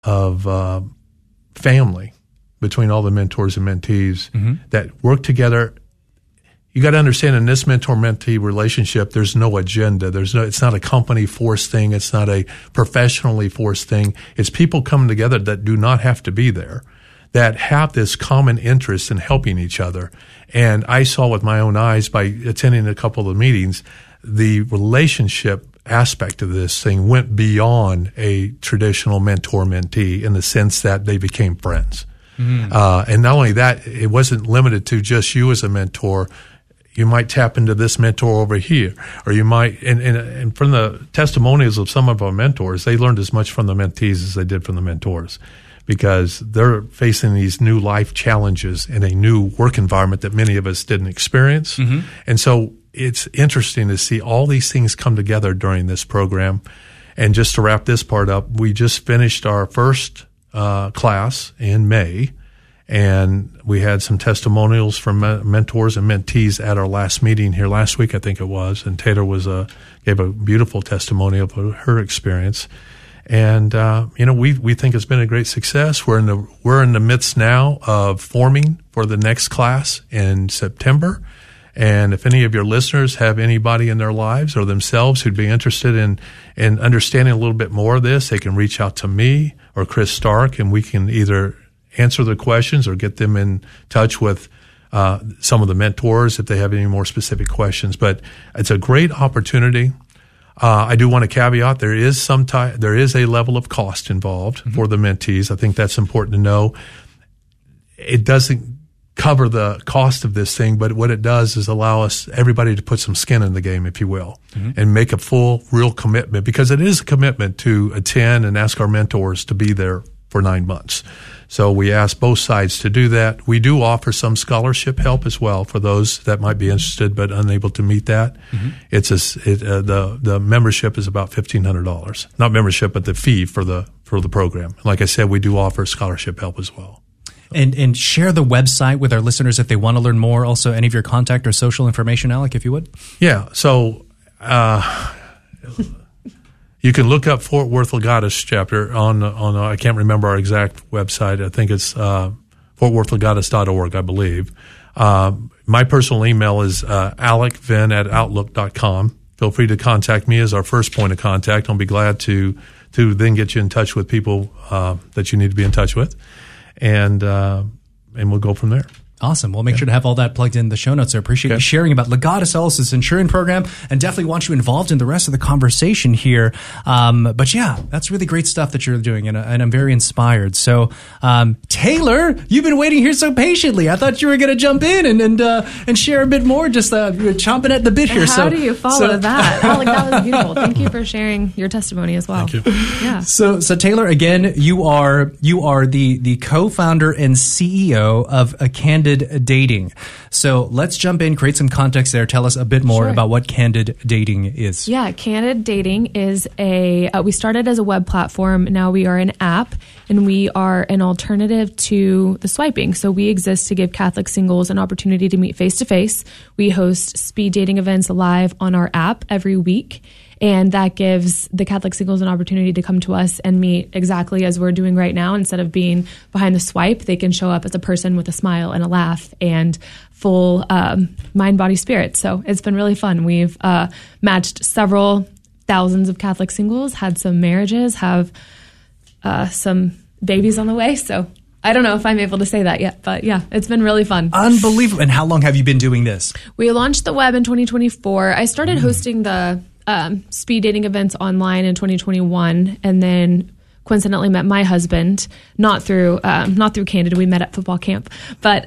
family between all the mentors and mentees that work together. You got to understand, in this mentor-mentee relationship, there's no agenda. It's not a company forced thing. It's not a professionally forced thing. It's people coming together that do not have to be there, that have this common interest in helping each other. And I saw with my own eyes by attending a couple of the meetings, the relationship aspect of this thing went beyond a traditional mentor-mentee in the sense that they became friends. And not only that, it wasn't limited to just you as a mentor. You might tap into this mentor over here, or you might, and from the testimonials of some of our mentors, they learned as much from the mentees as they did from the mentors, because they're facing these new life challenges in a new work environment that many of us didn't experience. And so it's interesting to see all these things come together during this program. And just to wrap this part up, we just finished our first class in May. And we had some testimonials from mentors and mentees at our last meeting here last week, I think it was. And Taylor gave a beautiful testimony of her experience. And we think it's been a great success. We're in the midst now of forming for the next class in September. And if any of your listeners have anybody in their lives or themselves who'd be interested in understanding a little bit more of this, they can reach out to me or Chris Stark, and we can either answer the questions or get them in touch with some of the mentors if they have any more specific questions. But it's a great opportunity. I do want to caveat there is a level of cost involved for the mentees. I think that's important to know. It doesn't cover the cost of this thing, but what it does is allow everybody to put some skin in the game, if you will, and make a full, real commitment, because it is a commitment to attend and ask our mentors to be there for 9 months. So we ask both sides to do that. We do offer some scholarship help as well for those that might be interested but unable to meet that. The membership is about $1,500. Not membership, but the fee for the program. Like I said, we do offer scholarship help as well. And share the website with our listeners if they want to learn more. Also, any of your contact or social information, Alec, if you would. Yeah. So you can look up Fort Worth Legatus chapter on I can't remember our exact website. I think it's fortworthlegatus.org, I believe. My personal email is alecvin@outlook.com. Feel free to contact me as our first point of contact. I'll be glad to then get you in touch with people that you need to be in touch with. And we'll go from there. Awesome. We'll make sure to have all that plugged in the show notes. I appreciate you sharing about Legatus Ellis' Centurion program, and definitely want you involved in the rest of the conversation here. But yeah, that's really great stuff that you're doing, and I'm very inspired. So, Taylor, you've been waiting here so patiently. I thought you were going to jump in and share a bit more. Just you're chomping at the bit here. How do you follow that? Alec, that was beautiful. Thank you for sharing your testimony as well. Thank you. Yeah. So Taylor, again, you are the co-founder and CEO of A Candid Dating. So let's jump in, create some context there. Tell us a bit more about what Candid Dating is. Yeah, Candid Dating is we started as a web platform. Now we are an app, and we are an alternative to the swiping. So we exist to give Catholic singles an opportunity to meet face to face. We host speed dating events live on our app every week. And that gives the Catholic singles an opportunity to come to us and meet exactly as we're doing right now. Instead of being behind the swipe, they can show up as a person with a smile and a laugh and full mind, body, spirit. So it's been really fun. We've matched several thousands of Catholic singles, had some marriages, have some babies on the way. So I don't know if I'm able to say that yet, but yeah, it's been really fun. Unbelievable. And how long have you been doing this? We launched the web in 2024. I started hosting the speed dating events online in 2021, and then coincidentally met my husband, not through Candid. We met at football camp, but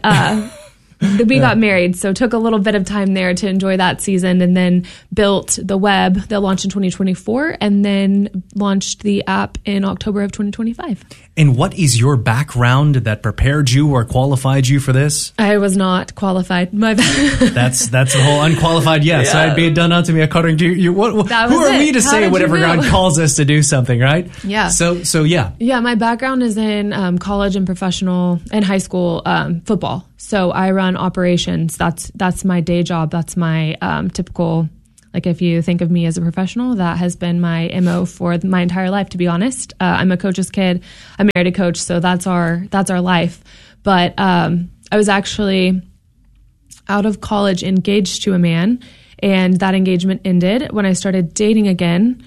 we got married, so took a little bit of time there to enjoy that season, and then built the web. They'll launch in 2024, and then launched the app in October of 2025. And what is your background that prepared you or qualified you for this? I was not qualified. My That's the whole unqualified yes. Yeah. I'd be done unto me according to you. Who are we to say whatever God calls us to do something, right? Yeah. So yeah. Yeah, my background is in college and professional and high school football. So I run operations. That's my day job. That's my typical Like if you think of me as a professional, that has been my MO for my entire life, to be honest. I'm a coach's kid. I married a coach, so that's our life. But I was actually out of college engaged to a man, and that engagement ended. When I started dating again,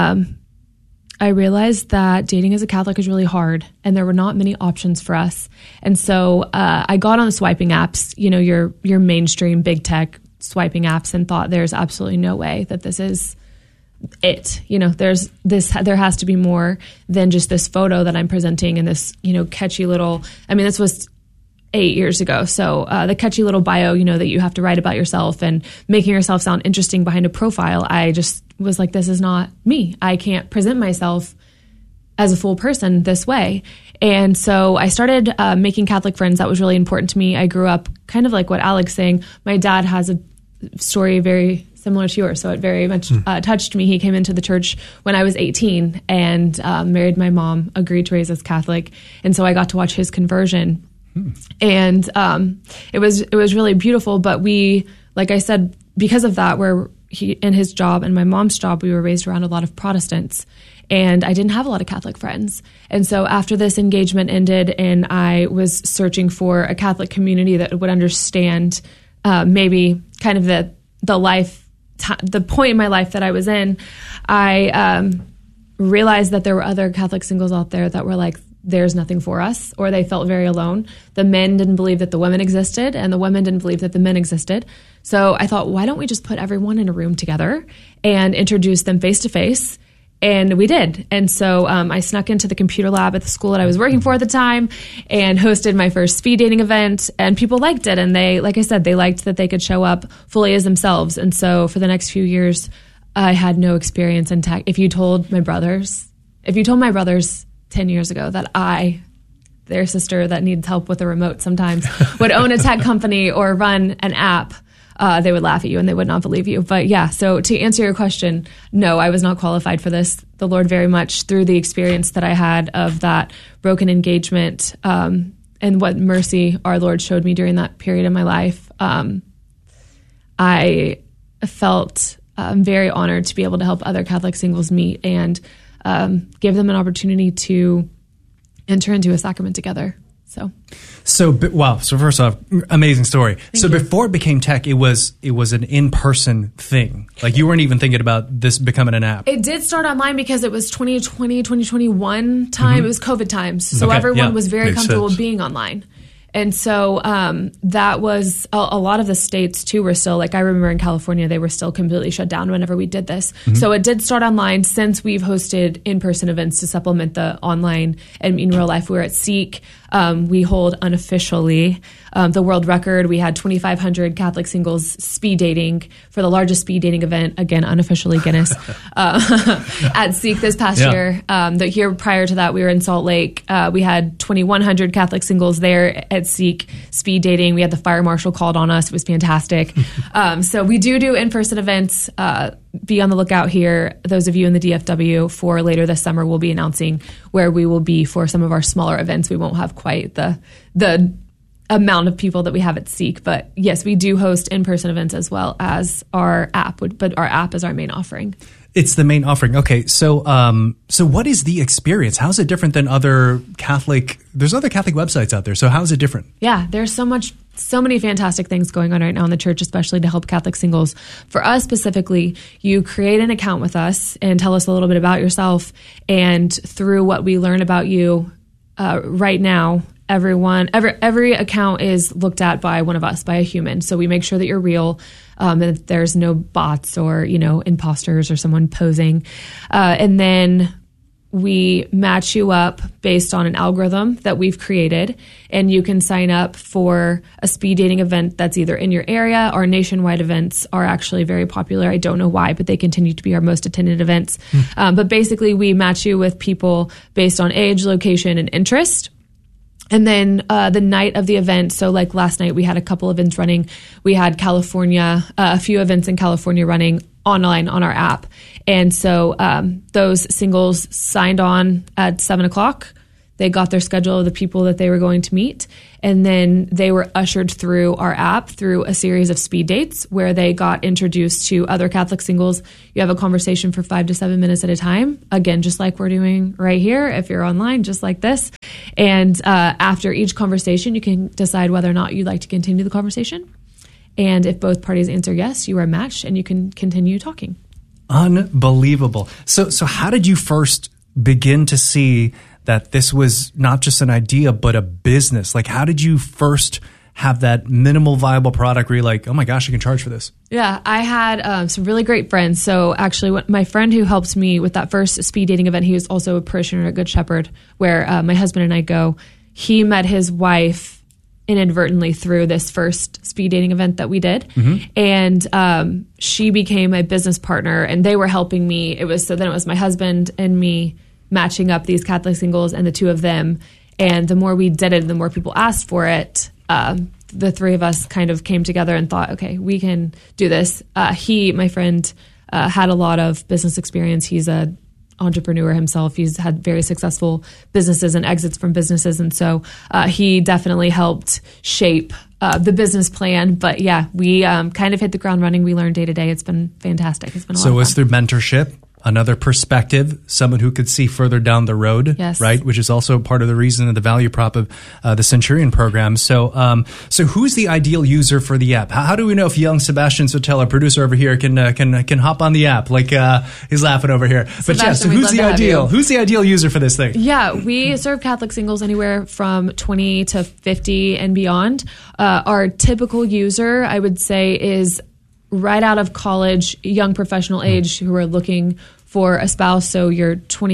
I realized that dating as a Catholic is really hard, and there were not many options for us. And so I got on the swiping apps, your mainstream big tech swiping apps, and thought there's absolutely no way that this is it. There has to be more than just this photo that I'm presenting and this, catchy little, this was 8 years ago. So the catchy little bio, that you have to write about yourself and making yourself sound interesting behind a profile. I just was like, this is not me. I can't present myself as a full person this way. And so I started making Catholic friends. That was really important to me. I grew up kind of like what Alex saying. My dad has a story very similar to yours, so it very much touched me. He came into the church when I was 18 and married my mom, agreed to raise us Catholic. And so I got to watch his conversion. And it was really beautiful. But we, like I said, because of that, where he in his job and my mom's job, we were raised around a lot of Protestants, and I didn't have a lot of Catholic friends. And so after this engagement ended, and I was searching for a Catholic community that would understand maybe kind of the point in my life that I was in, I realized that there were other Catholic singles out there that were like, there's nothing for us, or they felt very alone. The men didn't believe that the women existed, and the women didn't believe that the men existed. So I thought, why don't we just put everyone in a room together and introduce them face to face? And we did. And so I snuck into the computer lab at the school that I was working for at the time and hosted my first speed dating event, and people liked it. And they, like I said, they liked that they could show up fully as themselves. And so for the next few years, I had no experience in tech. If you told my brothers 10 years ago that their sister that needs help with a remote sometimes, would own a tech company or run an app, they would laugh at you and they would not believe you. But yeah, so to answer your question, no, I was not qualified for this. The Lord very much, through the experience that I had of that broken engagement, and what mercy our Lord showed me during that period in my life, I felt very honored to be able to help other Catholic singles meet and give them an opportunity to enter into a sacrament together. So wow. So first off, amazing story. Thank you. Before it became tech, it was an in-person thing. Like you weren't even thinking about this becoming an app. It did start online because it was 2020, 2021 time. Mm-hmm. It was COVID times. So everyone was very comfortable with being online. And so that was a lot of the states too were still, like I remember in California, they were still completely shut down whenever we did this. Mm-hmm. So it did start online. Since we've hosted in-person events to supplement the online and in real life, we were at Seek. We hold unofficially the world record. We had 2,500 Catholic singles speed dating for the largest speed dating event, again, unofficially Guinness, at Seek this past year. The year prior to that, we were in Salt Lake. We had 2,100 Catholic singles there at Seek speed dating. We had the fire marshal called on us. It was fantastic. So we do in-person events. Be on the lookout here. Those of you in the DFW for later this summer, we'll be announcing where we will be for some of our smaller events. We won't have quite the amount of people that we have at Seek, but yes, we do host in-person events as well as our app, but our app is our main offering. It's the main offering. Okay. So what is the experience? How is it different than other Catholic? There's other Catholic websites out there. So how is it different? Yeah, there's so many fantastic things going on right now in the church, especially to help Catholic singles. For us specifically, you create an account with us and tell us a little bit about yourself. And through what we learn about you right now, every account is looked at by one of us, by a human. So we make sure that you're real, and that there's no bots or, imposters or someone posing. And then we match you up based on an algorithm that we've created, and you can sign up for a speed dating event that's either in your area. Our nationwide events are actually very popular. I don't know why, but they continue to be our most attended events. But basically, we match you with people based on age, location, and interest. And then the night of the event, so like last night, we had a couple events running. We had California, a few events in California running online on our app. And so those singles signed on at 7 o'clock. They got their schedule of the people that they were going to meet. And then they were ushered through our app through a series of speed dates where they got introduced to other Catholic singles. You have a conversation for 5 to 7 minutes at a time. Again, just like we're doing right here. If you're online, just like this. And after each conversation, you can decide whether or not you'd like to continue the conversation. And if both parties answer yes, you are matched and you can continue talking. Unbelievable. So how did you first begin to see that this was not just an idea, but a business? Like, how did you first have that minimal viable product where you're like, oh my gosh, I can charge for this? Yeah, I had some really great friends. So actually, my friend who helped me with that first speed dating event, he was also a parishioner at Good Shepherd, where my husband and I go. He met his wife inadvertently through this first speed dating event that we did. And she became a business partner, and they were helping me. Then it was my husband and me matching up these Catholic singles and the two of them. And the more we did it, the more people asked for it. The three of us kind of came together and thought, okay, we can do this. My friend, had a lot of business experience. He's a entrepreneur himself. He's had very successful businesses and exits from businesses. And so he definitely helped shape the business plan. But yeah, we kind of hit the ground running. We learned day to day. It's been fantastic. It's been a lot of fun. So it was through mentorship, another perspective, someone who could see further down the road, yes, right? Which is also part of the reason of the value prop of the Centurion program. So who's the ideal user for the app? How do we know if young Sebastian Sotelo, our producer over here, can hop on the app? Like he's laughing over here. But yeah, so who's the ideal user for this thing? Yeah, we serve Catholic singles anywhere from 20 to 50 and beyond. Our typical user, I would say, is right out of college, young professional age who are looking for a spouse. So your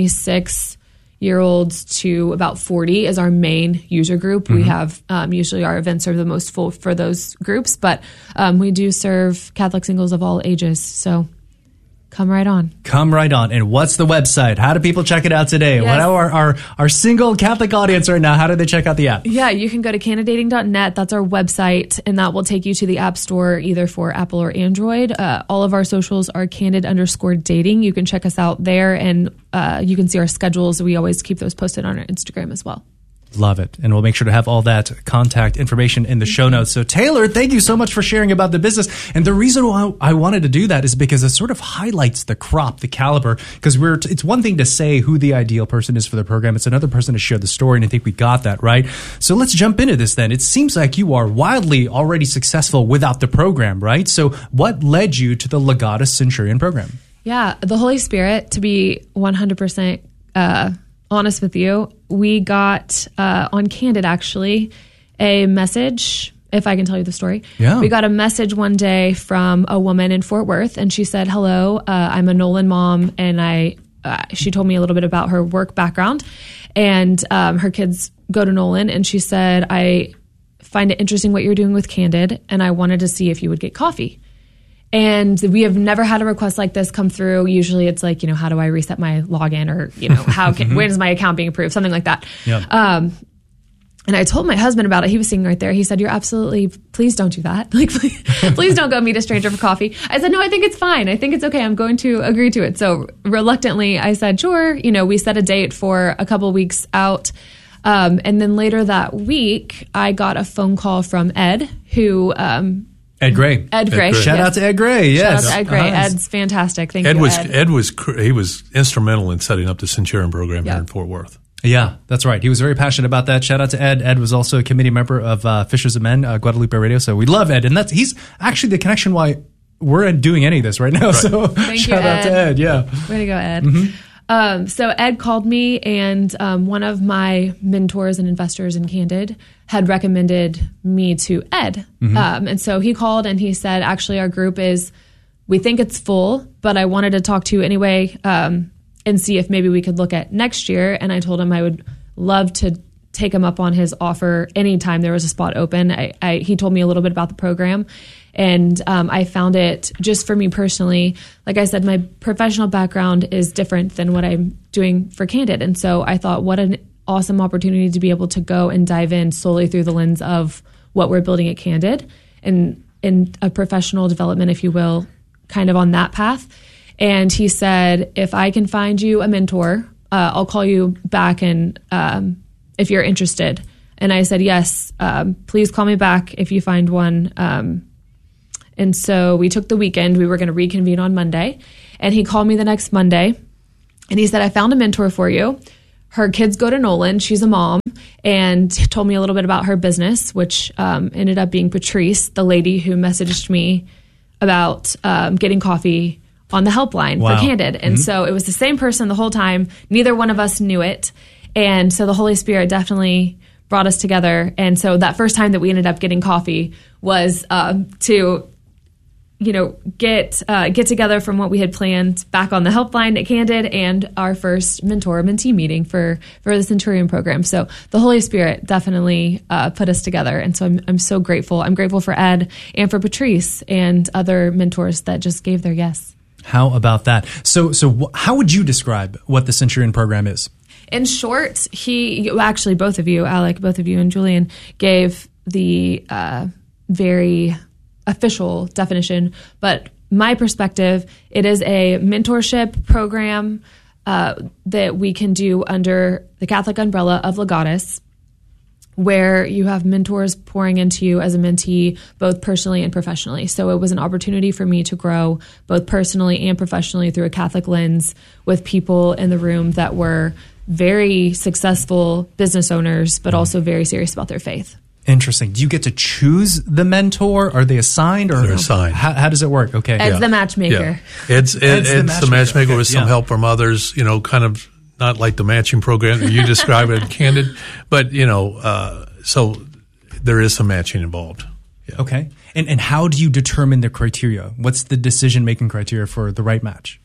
26-year-olds to about 40 is our main user group. We have usually our events are the most full for those groups, but we do serve Catholic singles of all ages. So come right on. Come right on. And what's the website? How do people check it out today? Yes. What our single Catholic audience right now, how do they check out the app? Yeah, you can go to candidating.net. That's our website, and that will take you to the App Store either for Apple or Android. All of our socials are candid_dating. You can check us out there, and you can see our schedules. We always keep those posted on our Instagram as well. Love it. And we'll make sure to have all that contact information in the show notes. So Taylor, thank you so much for sharing about the business. And the reason why I wanted to do that is because it sort of highlights the crop, the caliber, because it's one thing to say who the ideal person is for the program. It's another person to share the story. And I think we got that, right? So let's jump into this then. It seems like you are wildly already successful without the program, right? So what led you to the Legatus Centurion program? Yeah, the Holy Spirit, to be 100% honest with you, we got on Candid actually a message, if I can tell you the story. Yeah. We got a message one day from a woman in Fort Worth, and she said, hello, I'm a Nolan mom, and she told me a little bit about her work background, and her kids go to Nolan, and she said, I find it interesting what you're doing with Candid, and I wanted to see if you would get coffee. And we have never had a request like this come through. Usually it's like, how do I reset my login, or, when is my account being approved? Something like that. Yeah. And I told my husband about it. He was sitting right there. He said, please don't do that. Like, please don't go meet a stranger for coffee. I said, no, I think it's fine. I think it's okay. I'm going to agree to it. So reluctantly, I said, sure. We set a date for a couple weeks out. And then later that week, I got a phone call from Ed, who, Ed Gray. Shout out to Ed Gray. Yes. Shout out to Ed Gray. Ed's fantastic. Thank you, Ed was instrumental in setting up the Centurion program here in Fort Worth. Yeah, that's right. He was very passionate about that. Shout out to Ed. Ed was also a committee member of Fishers of Men, Guadalupe Radio. So we love Ed. And he's actually the connection why we're doing any of this right now. Right. So shout out to Ed. Yeah. Way to go, Ed. So Ed called me, and one of my mentors and investors in Candid had recommended me to Ed. And so he called and he said, actually, our group we think it's full, but I wanted to talk to you anyway and see if maybe we could look at next year. And I told him I would love to take him up on his offer anytime there was a spot open. He told me a little bit about the program. And I found it, just for me personally, like I said, my professional background is different than what I'm doing for Candid. And so I thought, what an awesome opportunity to be able to go and dive in solely through the lens of what we're building at Candid, and in a professional development, if you will, kind of on that path. And he said, if I can find you a mentor, I'll call you back and if you're interested. And I said, yes, please call me back if you find one. And so we took the weekend. We were going to reconvene on Monday. And he called me the next Monday. And he said, I found a mentor for you. Her kids go to Nolan. She's a mom. And told me a little bit about her business, which ended up being Patrice, the lady who messaged me about getting coffee on the helpline for Candid. And so it was the same person the whole time. Neither one of us knew it. And so the Holy Spirit definitely brought us together. And so that first time that we ended up getting coffee was to, get together from what we had planned back on the helpline at Candid and our first mentor-mentee meeting for the Centurion program. So the Holy Spirit definitely put us together. And so I'm so grateful. I'm grateful for Ed and for Patrice and other mentors that just gave their yes. How about that? So how would you describe what the Centurion program is? In short, actually both of you, Alec, both of you and Julian gave the very official definition, but my perspective, it is a mentorship program that we can do under the Catholic umbrella of Legatus, where you have mentors pouring into you as a mentee, both personally and professionally. So it was an opportunity for me to grow both personally and professionally through a Catholic lens with people in the room that were very successful business owners, but also very serious about their faith. Interesting. Do you get to choose the mentor? Are they assigned? Or they're assigned. How does it work? Okay. Ed's the matchmaker. Yeah. It's the matchmaker with some help from others, kind of not like the matching program that you described it, Candid, but, so there is some matching involved. Yeah. Okay. And how do you determine the criteria? What's the decision-making criteria for the right match?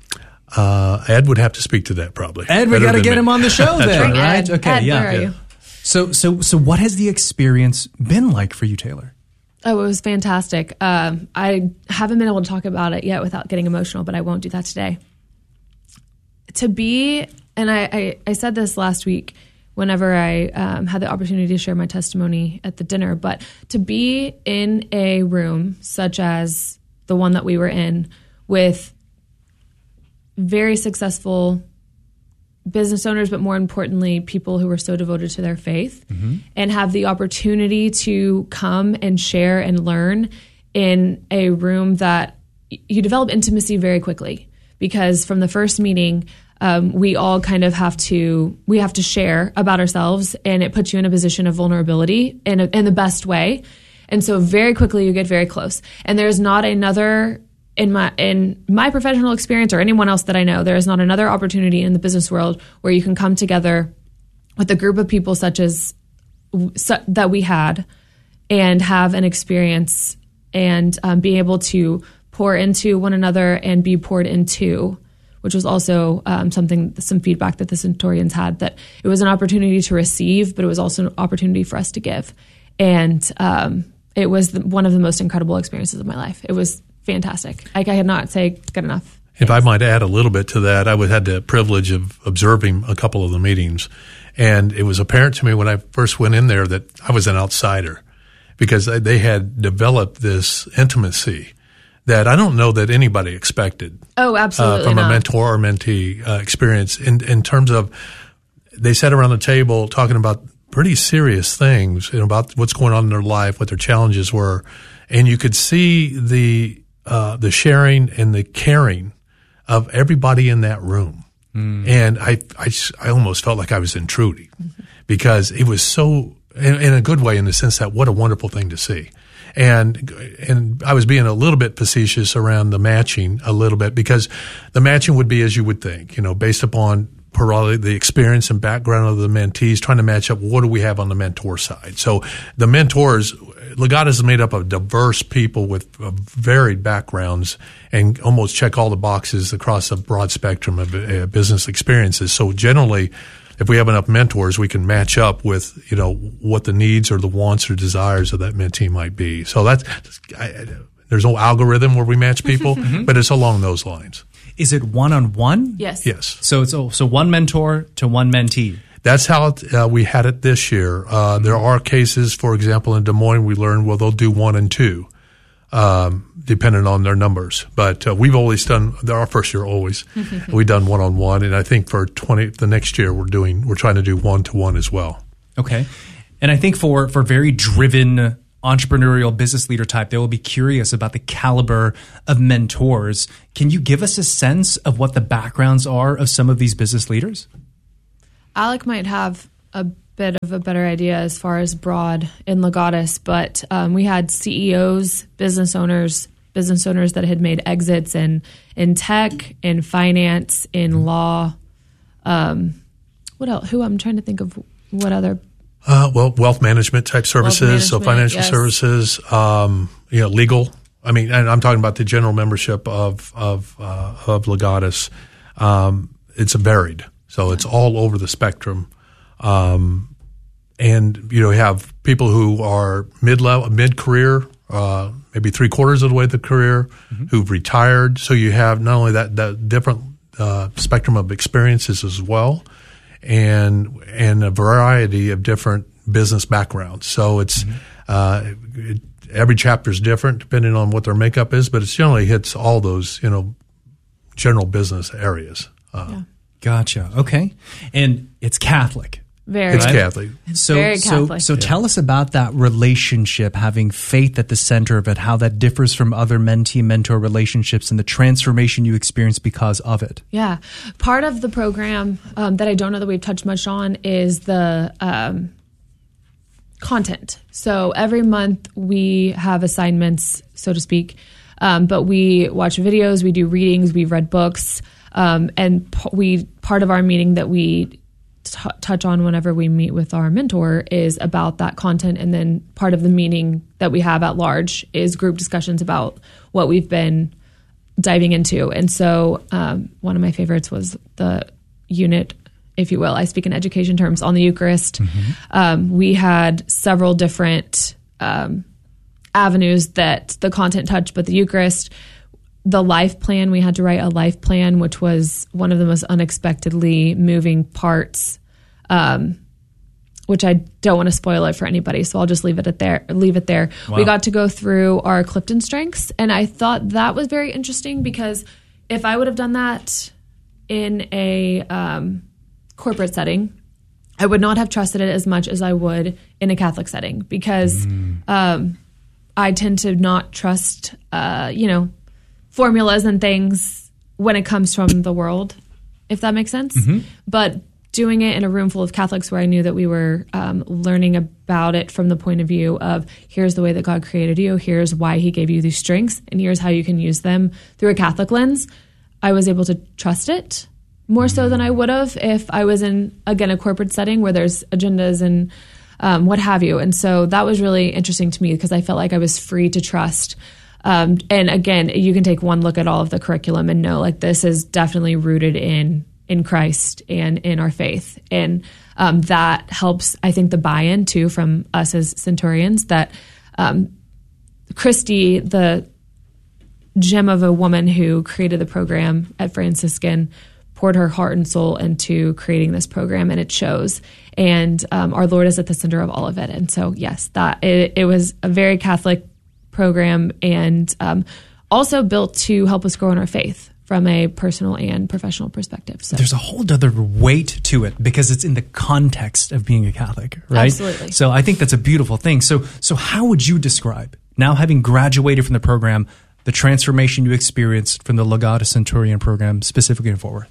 Ed would have to speak to that probably. Ed, we got to get him on the show then, right? Ed. Okay, Ed, yeah. Where are you? So what has the experience been like for you, Taylor? Oh, it was fantastic. I haven't been able to talk about it yet without getting emotional, but I won't do that today. To be, and I said this last week whenever I had the opportunity to share my testimony at the dinner, but to be in a room such as the one that we were in with very successful business owners, but more importantly, people who were so devoted to their faith and have the opportunity to come and share and learn in a room that you develop intimacy very quickly, because from the first meeting, we all kind of have to share about ourselves, and it puts you in a position of vulnerability in the best way. And so very quickly you get very close. And there's not another, in my professional experience or anyone else that I know, there is not another opportunity in the business world where you can come together with a group of people such as that we had and have an experience and be able to pour into one another and be poured into, which was also some feedback that the Centurions had, that it was an opportunity to receive, but it was also an opportunity for us to give. And it was one of the most incredible experiences of my life. It was fantastic. I cannot say good enough. If I might add a little bit to that, I had the privilege of observing a couple of the meetings, and it was apparent to me when I first went in there that I was an outsider, because they had developed this intimacy that I don't know that anybody expected. Oh, absolutely from not. A mentor or mentee experience in terms of, they sat around the table talking about pretty serious things, about what's going on in their life, what their challenges were, and you could see the sharing and the caring of everybody in that room. And I almost felt like I was intruding, because it was so, in a good way, in the sense that what a wonderful thing to see. And I was being a little bit facetious around the matching a little bit, because the matching would be as you would think, based upon probably the experience and background of the mentees, trying to match up what do we have on the mentor side. So the mentors, Legatus is made up of diverse people with varied backgrounds and almost check all the boxes across a broad spectrum of business experiences. So generally, if we have enough mentors, we can match up with, what the needs or the wants or desires of that mentee might be. So there's no algorithm where we match people, but it's along those lines. Is it one-on-one? Yes. Yes. So it's one mentor to one mentee. That's how we had it this year. There are cases, for example, in Des Moines, we learned, they'll do 1 and 2, depending on their numbers. But we've always done, our first year always, we've done 1-on-1. And I think for the next year, we're trying to do 1-to-1 as well. Okay. And I think for very driven entrepreneurial business leader type, they will be curious about the caliber of mentors. Can you give us a sense of what the backgrounds are of some of these business leaders? Alec might have a bit of a better idea as far as broad in Legatus, but we had CEOs, business owners that had made exits in tech, in finance, in law. What else? I'm trying to think of what other. Wealth management type services, so financial services, legal. I mean, and I'm talking about the general membership of Legatus. It's varied, so it's all over the spectrum. And you have people who are mid-career, maybe 3/4 of the way of the career, who've retired. So you have not only that different spectrum of experiences as well, and a variety of different business backgrounds. So it's every chapter is different depending on what their makeup is, but it generally hits all those general business areas. Gotcha. Okay, and it's Catholic. Very. It's Catholic. Very Catholic. So tell us about that relationship, having faith at the center of it, how that differs from other mentee-mentor relationships and the transformation you experience because of it. Yeah. Part of the program that I don't know that we've touched much on is the content. So every month we have assignments, so to speak, but we watch videos, we do readings, we've read books, and part of our meeting that we touch on whenever we meet with our mentor is about that content, and then part of the meeting that we have at large is group discussions about what we've been diving into. And so one of my favorites was the unit, if you will, I speak in education terms, on the Eucharist. We had several different avenues that the content touched, but the Eucharist, the life plan, we had to write a life plan, which was one of the most unexpectedly moving parts, which I don't want to spoil it for anybody, so I'll just leave it there. Wow. We got to go through our Clifton strengths, and I thought that was very interesting because if I would have done that in a corporate setting, I would not have trusted it as much as I would in a Catholic setting because I tend to not trust, formulas and things when it comes from the world, if that makes sense. But doing it in a room full of Catholics where I knew that we were learning about it from the point of view of here's the way that God created you, here's why he gave you these strengths, and here's how you can use them through a Catholic lens, I was able to trust it more so than I would have if I was in, again, a corporate setting where there's agendas and what have you. And so that was really interesting to me because I felt like I was free to trust. And again, you can take one look at all of the curriculum and know like this is definitely rooted in Christ and in our faith. And that helps, I think, the buy-in too from us as centurions that Christy, the gem of a woman who created the program at Franciscan, poured her heart and soul into creating this program, and it shows. And our Lord is at the center of all of it. And so, yes, that it was a very Catholic program and also built to help us grow in our faith from a personal and professional perspective. So there's a whole other weight to it because it's in the context of being a Catholic, right? Absolutely. So I think that's a beautiful thing. So how would you describe, now having graduated from the program, the transformation you experienced from the Legatus Centurion program specifically in Fort Worth?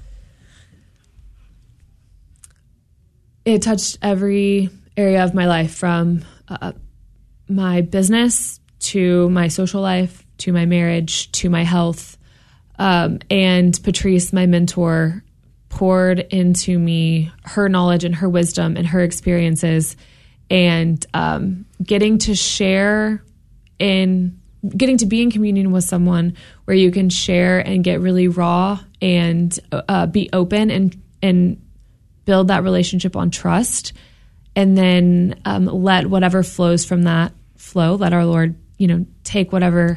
It touched every area of my life, from my business to my social life, to my marriage, to my health. And Patrice, my mentor, poured into me her knowledge and her wisdom and her experiences, and getting to be in communion with someone where you can share and get really raw and be open and build that relationship on trust, and then let whatever flows from that flow. Let our Lord, take whatever.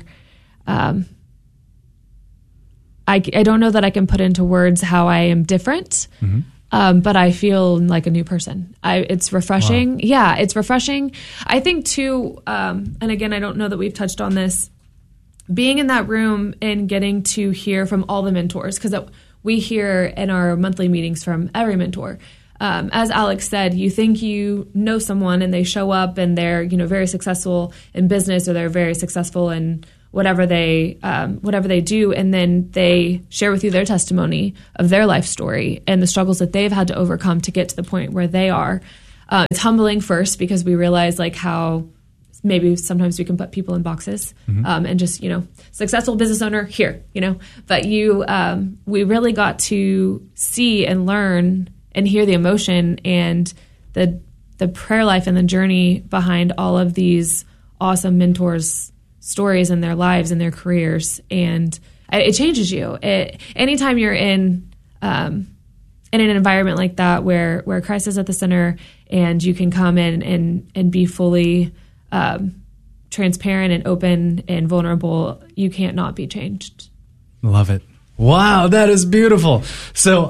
I don't know that I can put into words how I am different, but I feel like a new person. It's refreshing. Wow. Yeah, it's refreshing. I think too, and again, I don't know that we've touched on this, being in that room and getting to hear from all the mentors, because we hear in our monthly meetings from every mentor. as Alex said, you think you know someone and they show up and they're, very successful in business, or they're very successful in whatever they do, and then they share with you their testimony of their life story and the struggles that they've had to overcome to get to the point where they are. It's humbling first, because we realize how maybe sometimes we can put people in boxes, and just, successful business owner here, but we really got to see and learn and hear the emotion and the prayer life and the journey behind all of these awesome mentors' stories in their lives and their careers. And it changes you. Anytime you're in an environment like that where Christ is at the center, and you can come in and be fully transparent and open and vulnerable, you can't not be changed. Love it. Wow, that is beautiful. So,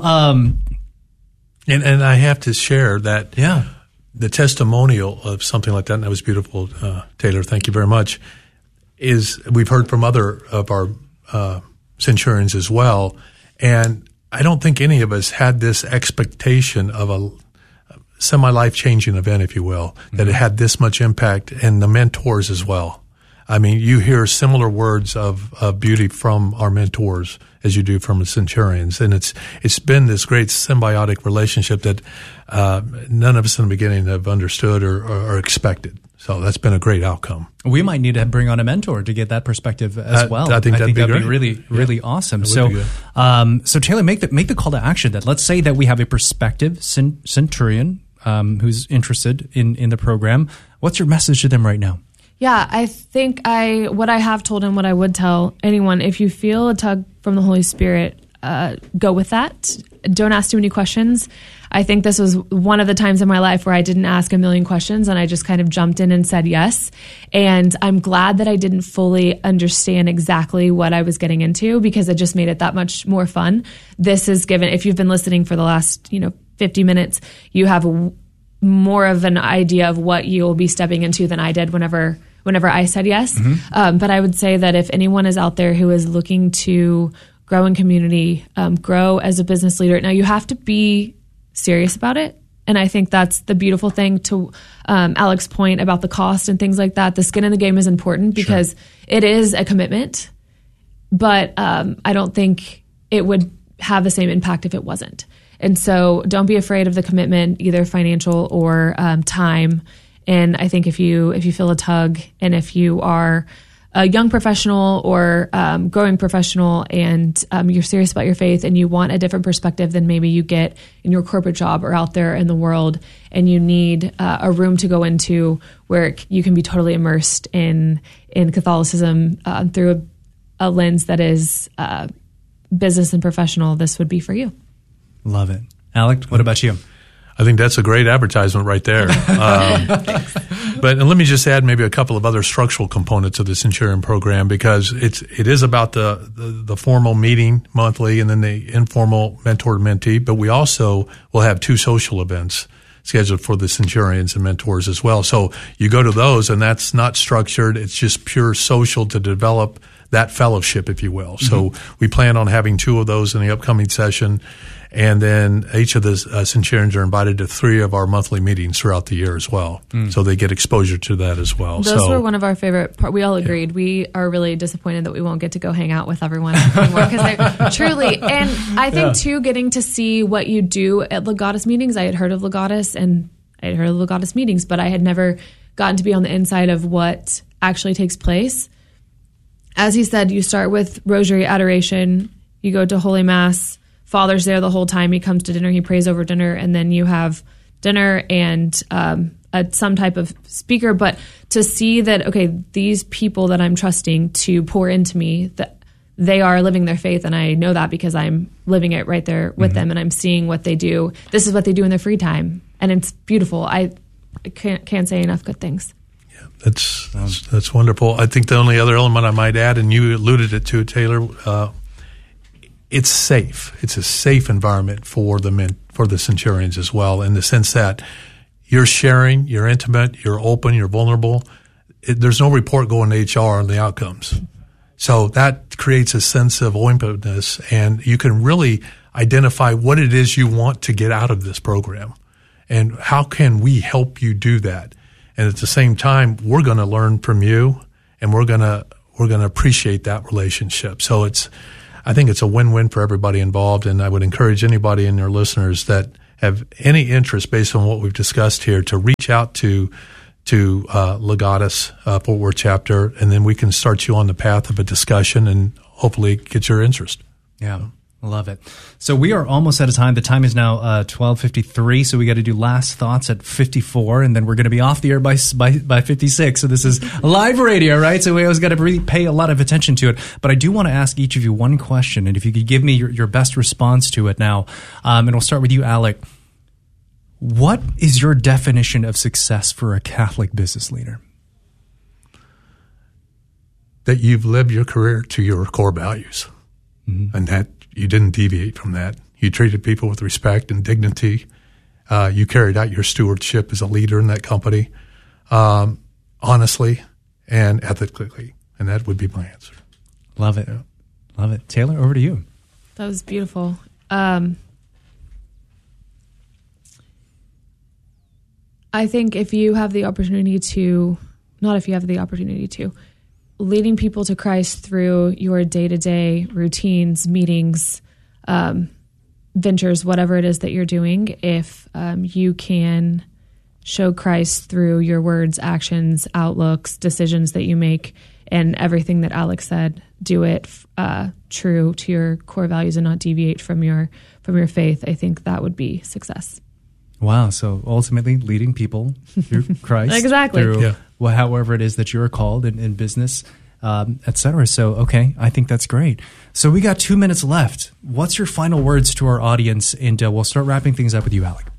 and I have to share that the testimonial of something like that, and that was beautiful, Taylor, thank you very much, is we've heard from other of our centurions as well, and I don't think any of us had this expectation of a semi-life-changing event, if you will, that it had this much impact, and the mentors as well. I mean, you hear similar words of beauty from our mentors as you do from the centurions, and it's been this great symbiotic relationship that none of us in the beginning have understood or expected. So that's been a great outcome. We might need to bring on a mentor to get that perspective as well. I think that'd be really, really awesome. So, so Taylor, make the call to action. That let's say that we have a prospective centurion who's interested in the program. What's your message to them right now? Yeah, I think what I have told and what I would tell anyone, if you feel a tug from the Holy Spirit, go with that. Don't ask too many questions. I think this was one of the times in my life where I didn't ask a million questions and I just kind of jumped in and said yes. And I'm glad that I didn't fully understand exactly what I was getting into, because it just made it that much more fun. This is given, if you've been listening for the last 50 minutes, you have more of an idea of what you'll be stepping into than I did whenever I said yes. But I would say that if anyone is out there who is looking to grow in community, grow as a business leader, now you have to be serious about it. And I think that's the beautiful thing, to Alex's point about the cost and things like that. The skin in the game is important, because it is a commitment, but I don't think it would have the same impact if it wasn't. And so don't be afraid of the commitment, either financial or time. And I think if you feel a tug, and if you are a young professional or growing professional, and you're serious about your faith and you want a different perspective than maybe you get in your corporate job or out there in the world, and you need a room to go into where you can be totally immersed in Catholicism through a lens that is business and professional, this would be for you. Love it. Alec, what about you? I think that's a great advertisement right there. But let me just add maybe a couple of other structural components of the Centurion program, because it is about the formal meeting monthly and then the informal mentor-mentee, but we also will have 2 social events scheduled for the Centurions and mentors as well. So you go to those, and that's not structured. It's just pure social to develop that fellowship, if you will. So we plan on having 2 of those in the upcoming session. And then each of the centurions are invited to 3 of our monthly meetings throughout the year as well. So they get exposure to that as well. Those were one of our favorite parts. We all agreed. Yeah. We are really disappointed that we won't get to go hang out with everyone anymore, because they're truly, and I think too, getting to see what you do at Legatus meetings. I had heard of Legatus and I had heard of Legatus meetings, but I had never gotten to be on the inside of what actually takes place. As he said, you start with Rosary Adoration, you go to Holy Mass, Father's there the whole time. He comes to dinner, he prays over dinner, and then you have dinner and some type of speaker. But to see that, okay, these people that I'm trusting to pour into me, that they are living their faith, and I know that because I'm living it right there with them, and I'm seeing what they do. This is what they do in their free time, and it's beautiful. I can't say enough good things. Yeah, that's wonderful. I think the only other element I might add, and you alluded it to, Taylor, it's safe. It's a safe environment for the centurions as well, in the sense that you're sharing, you're intimate, you're open, you're vulnerable. There's no report going to HR on the outcomes. So that creates a sense of openness, and you can really identify what it is you want to get out of this program and how can we help you do that. And at the same time, we're going to learn from you, and we're going to appreciate that relationship. So I think it's a win-win for everybody involved, and I would encourage anybody in your listeners that have any interest based on what we've discussed here to reach out to Legatus Fort Worth chapter, and then we can start you on the path of a discussion and hopefully get your interest. Yeah. Love it. So we are almost out of time. The time is now 12:53, so we got to do last thoughts at 54, and then we're going to be off the air by 56. So this is live radio, right? So we always got to really pay a lot of attention to it. But I do want to ask each of you one question, and if you could give me your best response to it now, and we'll start with you, Alec. What is your definition of success for a Catholic business leader? That you've lived your career to your core values, and that you didn't deviate from that. You treated people with respect and dignity. You carried out your stewardship as a leader in that company, honestly and ethically. And that would be my answer. Love it. Yeah. Love it. Taylor, over to you. That was beautiful. I think if you have the opportunity to, not if you have the opportunity to, leading people to Christ through your day-to-day routines, meetings, ventures, whatever it is that you're doing, if you can show Christ through your words, actions, outlooks, decisions that you make, and everything that Alex said, do it true to your core values and not deviate from your faith, I think that would be success. Wow. So ultimately leading people through Christ. Exactly. Through however it is that you're called in business, et cetera. So, okay, I think that's great. So we got 2 minutes left. What's your final words to our audience? And we'll start wrapping things up with you, Alec.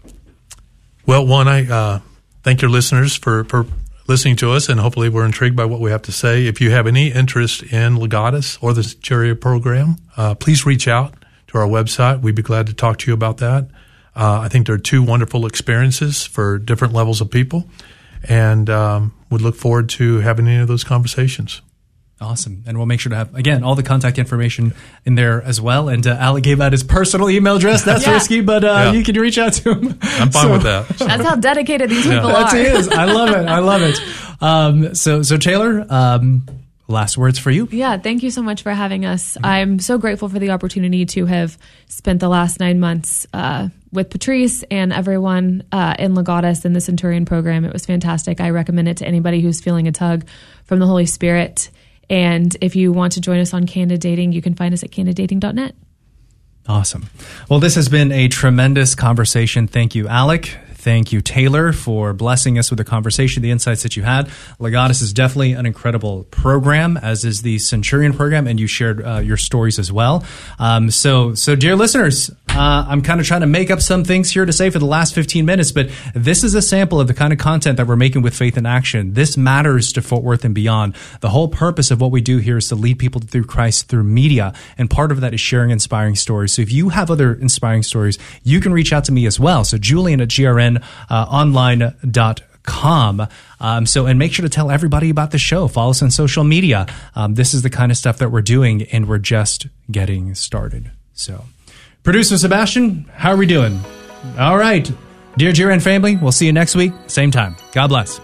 Well, one, I thank your listeners for listening to us, and hopefully we're intrigued by what we have to say. If you have any interest in Legatus or the Centurion program, please reach out to our website. We'd be glad to talk to you about that. I think there are two wonderful experiences for different levels of people, and would look forward to having any of those conversations. Awesome. And we'll make sure to have, again, all the contact information in there as well. And Alec gave out his personal email address. That's risky, but you can reach out to him. I'm fine with that. That's how dedicated these people are. That's it is. I love it. I love it. So Taylor, last words for you. Yeah, thank you so much for having us. I'm so grateful for the opportunity to have spent the last 9 months with Patrice and everyone in Legatus in the Centurion program. It was fantastic. I recommend it to anybody who's feeling a tug from the Holy Spirit. And if you want to join us on Candid Dating, you can find us at candiddating.net. Awesome. Well, this has been a tremendous conversation. Thank you, Alec. Thank you, Taylor, for blessing us with the conversation, the insights that you had. Legatus is definitely an incredible program, as is the Centurion program, and you shared your stories as well. So dear listeners, I'm kind of trying to make up some things here to say for the last 15 minutes, but this is a sample of the kind of content that we're making with Faith in Action. This matters to Fort Worth and beyond. The whole purpose of what we do here is to lead people through Christ through media, and part of that is sharing inspiring stories. So if you have other inspiring stories, you can reach out to me as well. So Julian at grnonline.com. And make sure to tell everybody about the show. Follow us on social media. This is the kind of stuff that we're doing, and we're just getting started. So, producer Sebastian, how are we doing? All right. Dear GRN family, we'll see you next week, same time. God bless.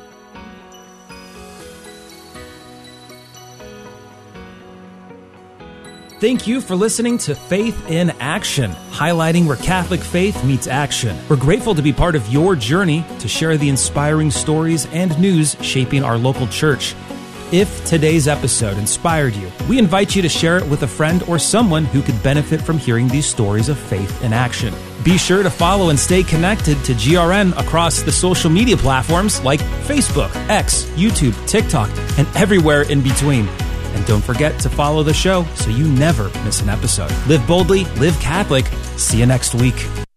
Thank you for listening to Faith in Action, highlighting where Catholic faith meets action. We're grateful to be part of your journey to share the inspiring stories and news shaping our local church. If today's episode inspired you, we invite you to share it with a friend or someone who could benefit from hearing these stories of faith in action. Be sure to follow and stay connected to GRN across the social media platforms like Facebook, X, YouTube, TikTok, and everywhere in between. And don't forget to follow the show so you never miss an episode. Live boldly, live Catholic. See you next week.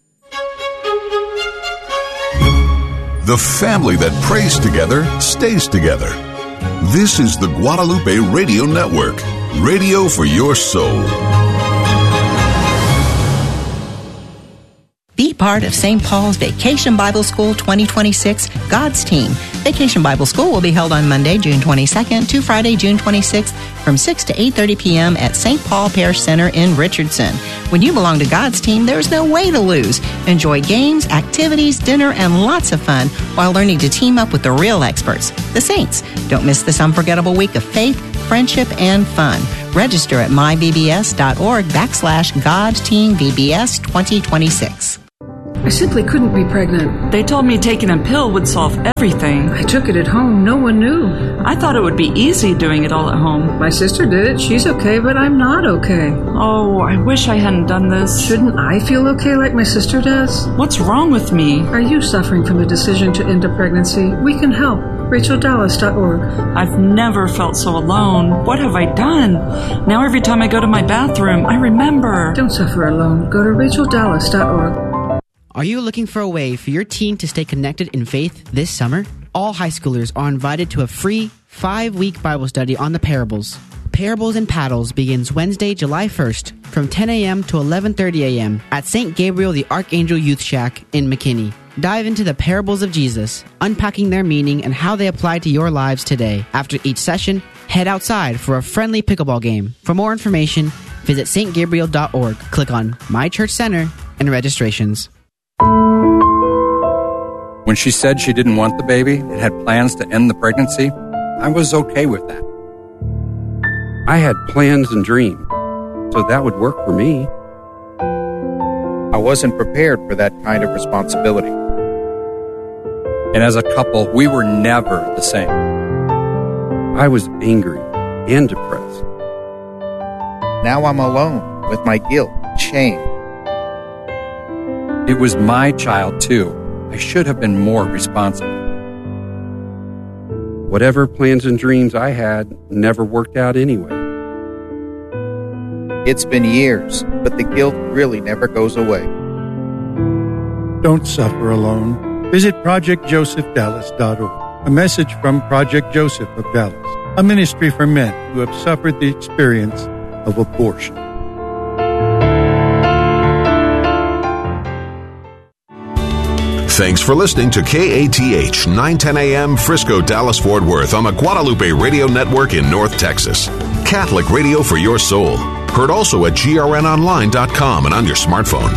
The family that prays together stays together. This is the Guadalupe Radio Network, radio for your soul. Be part of St. Paul's Vacation Bible School 2026 God's Team. Vacation Bible School will be held on Monday, June 22nd to Friday, June 26th from 6 to 8:30 p.m. at St. Paul Parish Center in Richardson. When you belong to God's Team, there's no way to lose. Enjoy games, activities, dinner, and lots of fun while learning to team up with the real experts, the Saints. Don't miss this unforgettable week of faith, friendship, and fun. Register at myVBS.org/GodTeamVBS 2026. I simply couldn't be pregnant. They told me taking a pill would solve everything. I took it at home. No one knew. I thought it would be easy doing it all at home. My sister did it. She's okay, but I'm not okay. Oh, I wish I hadn't done this. Shouldn't I feel okay like my sister does? What's wrong with me? Are you suffering from the decision to end a pregnancy? We can help. RachelDallas.org. I've never felt so alone. What have I done? Now every time I go to my bathroom, I remember. Don't suffer alone. Go to RachelDallas.org. Are you looking for a way for your teen to stay connected in faith this summer? All high schoolers are invited to a free 5-week Bible study on the Parables. Parables and Paddles begins Wednesday, July 1st from 10 a.m. to 11:30 a.m. at St. Gabriel the Archangel Youth Shack in McKinney. Dive into the parables of Jesus, unpacking their meaning and how they apply to your lives today. After each session, head outside for a friendly pickleball game. For more information, visit stgabriel.org. Click on My Church Center and registrations. When she said she didn't want the baby and had plans to end the pregnancy, I was okay with that. I had plans and dreams, so that would work for me. I wasn't prepared for that kind of responsibility. And as a couple, we were never the same. I was angry and depressed. Now I'm alone with my guilt and shame. It was my child, too. I should have been more responsible. Whatever plans and dreams I had never worked out anyway. It's been years, but the guilt really never goes away. Don't suffer alone. Visit ProjectJosephDallas.org. A message from Project Joseph of Dallas, a ministry for men who have suffered the experience of abortion. Thanks for listening to KATH 910 AM Frisco, Dallas, Fort Worth on the Guadalupe Radio Network in North Texas. Catholic radio for your soul. Heard also at grnonline.com and on your smartphone.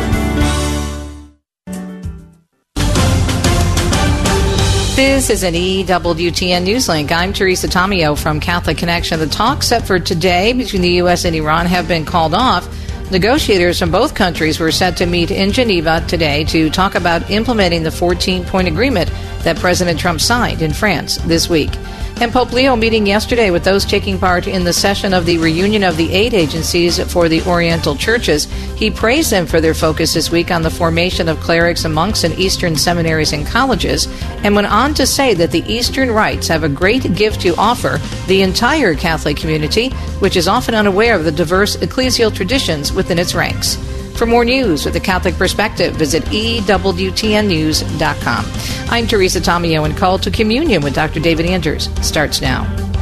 This is an EWTN News Link. I'm Teresa Tomeo from Catholic Connection. The talks set for today between the U.S. and Iran have been called off. Negotiators from both countries were set to meet in Geneva today to talk about implementing the 14-point agreement that President Trump signed in France this week. And Pope Leo meeting yesterday with those taking part in the session of the reunion of the aid agencies for the Oriental churches. He praised them for their focus this week on the formation of clerics and monks in Eastern seminaries and colleges, and went on to say that the Eastern rites have a great gift to offer the entire Catholic community, which is often unaware of the diverse ecclesial traditions within its ranks. For more news with a Catholic perspective, visit EWTNnews.com. I'm Teresa Tomeo, and Call to Communion with Dr. David Anders starts now.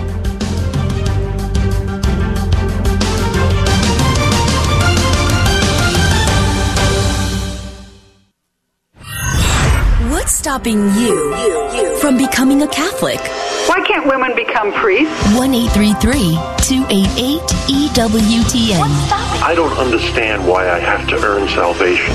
What's stopping you from becoming a Catholic? Why can't women become priests? 1-833-288-EWTN. I don't understand why I have to earn salvation.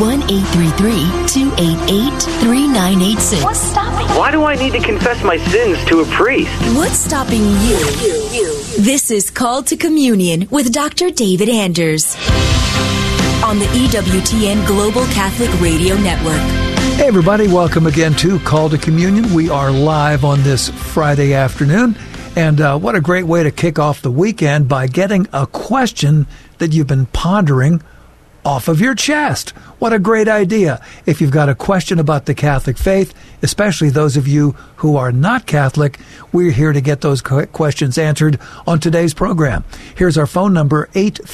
1-833-288-3986. What's stopping? Why do I need to confess my sins to a priest? What's stopping you? This is Called to Communion with Dr. David Anders on the EWTN Global Catholic Radio Network. Hey everybody, welcome again to Call to Communion. We are live on this Friday afternoon, and what a great way to kick off the weekend by getting a question that you've been pondering off of your chest. What a great idea. If you've got a question about the Catholic faith, especially those of you who are not Catholic, we're here to get those questions answered on today's program. Here's our phone number,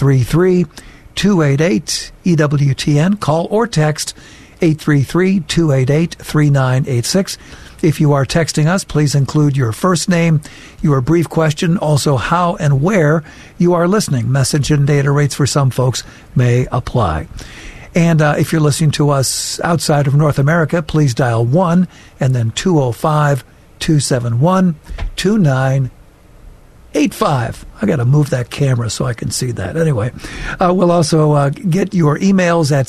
833-288-EWTN. Call or text 833-288-3986. If you are texting us, please include your first name, your brief question, also how and where you are listening. Message and data rates for some folks may apply. And if you're listening to us outside of North America, please dial 1 and then 205-271-2985. I got to move that camera so I can see that. Anyway, we'll also get your emails at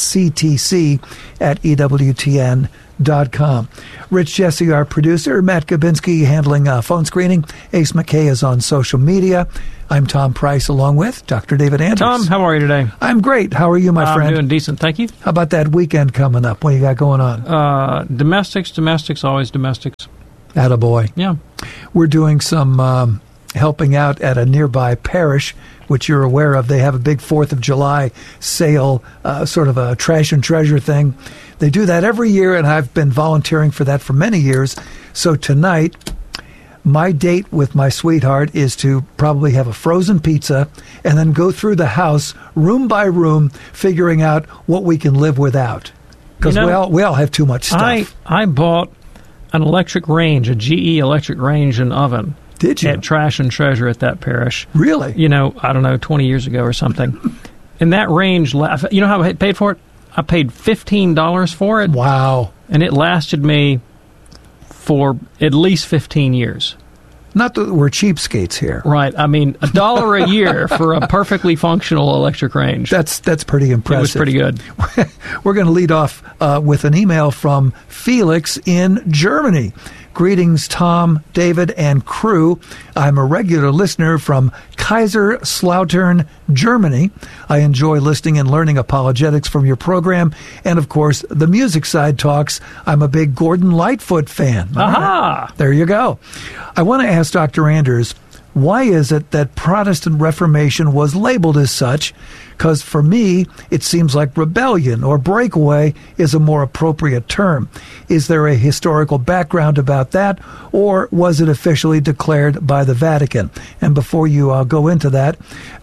ctc@ewtn.com. Rich Jesse, our producer, Matt Gabinski handling phone screening. Ace McKay is on social media. I'm Tom Price along with Dr. David Anders. Tom, how are you today? I'm great. How are you, my friend? I'm doing decent, thank you. How about that weekend coming up? What do you got going on? Domestics, always domestics. Attaboy. Yeah. We're doing some helping out at a nearby parish, which you're aware of. They have a big 4th of July sale, sort of a trash and treasure thing. They do that every year, and I've been volunteering for that for many years. So tonight, my date with my sweetheart is to probably have a frozen pizza and then go through the house, room by room, figuring out what we can live without. Because we all have too much stuff. I bought an electric range, a GE electric range and oven. Did you? At Trash and Treasure at that parish. Really? I don't know, 20 years ago or something. And that range, you know how I paid for it? I paid $15 for it. Wow. And it lasted me for at least 15 years. Not that we're cheapskates here. Right. I mean, $1 a year for a perfectly functional electric range. That's pretty impressive. It was pretty good. We're going to lead off with an email from Felix in Germany. Greetings, Tom, David, and crew. I'm a regular listener from Kaiserslautern, Germany. I enjoy listening and learning apologetics from your program. And, of course, the music side talks. I'm a big Gordon Lightfoot fan. Aha! Right. There you go. I want to ask Dr. Anders, why is it that Protestant Reformation was labeled as such? Because for me, it seems like rebellion or breakaway is a more appropriate term. Is there a historical background about that, or was it officially declared by the Vatican? And before you go into that,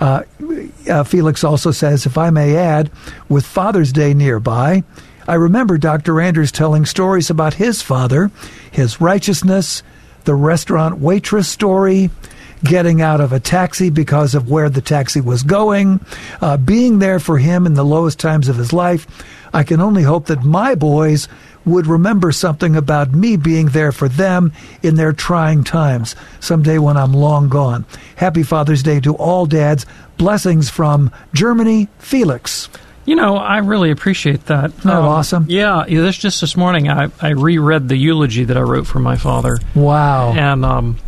Felix also says, if I may add, with Father's Day nearby, I remember Dr. Anders telling stories about his father, his righteousness, the restaurant waitress story, getting out of a taxi because of where the taxi was going, being there for him in the lowest times of his life. I can only hope that my boys would remember something about me being there for them in their trying times, someday when I'm long gone. Happy Father's Day to all dads. Blessings from Germany, Felix. I really appreciate that. Isn't that awesome? Yeah, this morning I reread the eulogy that I wrote for my father. Wow. And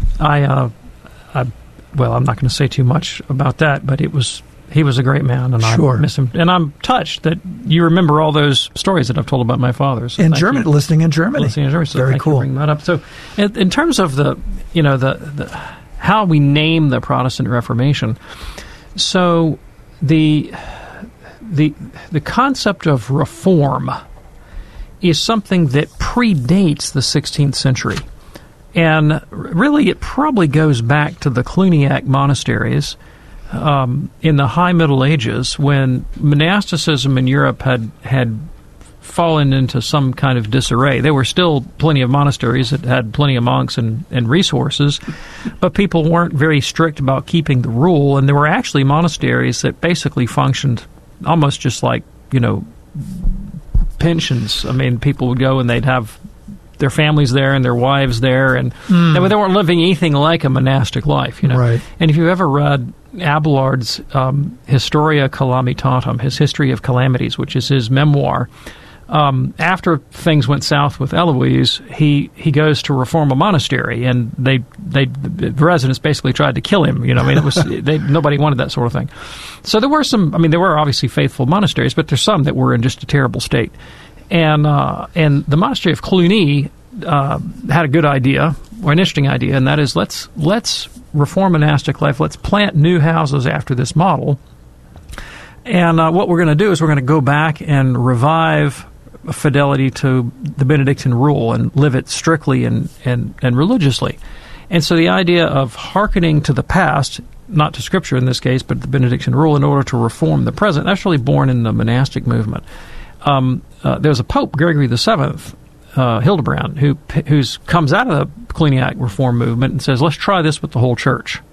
I'm not going to say too much about that, but he was a great man, and sure. I miss him. And I'm touched that you remember all those stories that I've told about my father. So listening in Germany. So very cool. You for bringing that up. So, in terms of the how we name the Protestant Reformation, so the concept of reform is something that predates the 16th century. And really, it probably goes back to the Cluniac monasteries in the High Middle Ages, when monasticism in Europe had fallen into some kind of disarray. There were still plenty of monasteries that had plenty of monks and resources, but people weren't very strict about keeping the rule, and there were actually monasteries that basically functioned almost just like, pensions. I mean, people would go and they'd have their families there and their wives there, and they weren't living anything like a monastic life, Right. And if you ever read Abelard's Historia Calamitatum, his History of Calamities, which is his memoir, after things went south with Eloise, he goes to reform a monastery, and the residents basically tried to kill him. It was nobody wanted that sort of thing. So there were there were obviously faithful monasteries, but there's some that were in just a terrible state. And the monastery of Cluny had a good idea, or an interesting idea, and that is let's reform monastic life. Let's plant new houses after this model. And what we're going to do is we're going to go back and revive fidelity to the Benedictine rule and live it strictly and religiously. And so the idea of hearkening to the past, not to Scripture in this case, but the Benedictine rule in order to reform the present, that's really born in the monastic movement. There was a Pope, Gregory VII, Hildebrand, who comes out of the Cluniac reform movement and says, let's try this with the whole church.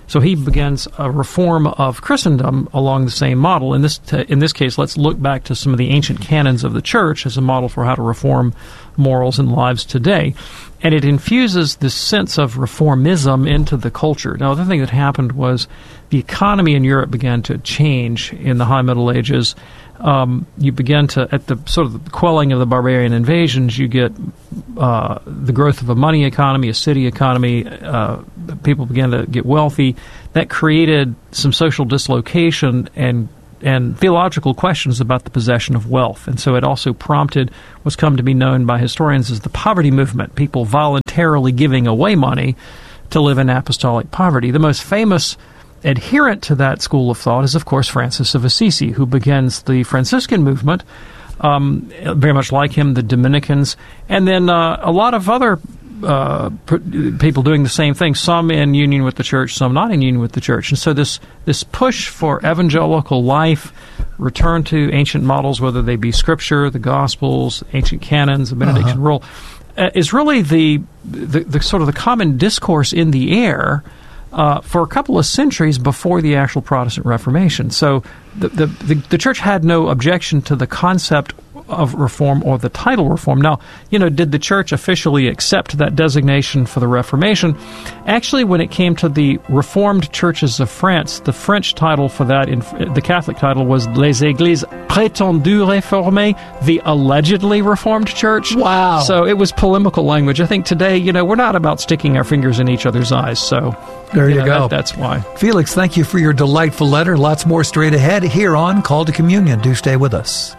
So he begins a reform of Christendom along the same model. In this case, let's look back to some of the ancient canons of the church as a model for how to reform morals and lives today. And it infuses this sense of reformism into the culture. Now, the other thing that happened was the economy in Europe began to change in the High Middle Ages. You begin to, at the sort of the quelling of the barbarian invasions, you get the growth of a money economy, a city economy. People began to get wealthy. That created some social dislocation and theological questions about the possession of wealth. And so it also prompted what's come to be known by historians as the poverty movement, people voluntarily giving away money to live in apostolic poverty. The most famous adherent to that school of thought is, of course, Francis of Assisi, who begins the Franciscan movement, very much like him, the Dominicans, and then a lot of other people doing the same thing, some in union with the church, some not in union with the church. And so this push for evangelical life, return to ancient models, whether they be Scripture, the Gospels, ancient canons, the Benedictine rule, is really the sort of the common discourse in the air for a couple of centuries before the actual Protestant Reformation. So the church had no objection to the concept of reform or the title reform. Now, did the church officially accept that designation for the Reformation? Actually, when it came to the Reformed churches of France, the French title for that, the Catholic title, was Les Églises prétendues réformées, the allegedly Reformed church. Wow. So it was polemical language. I think today, we're not about sticking our fingers in each other's eyes. So there you go. That's why. Felix, thank you for your delightful letter. Lots more straight ahead here on Call to Communion. Do stay with us.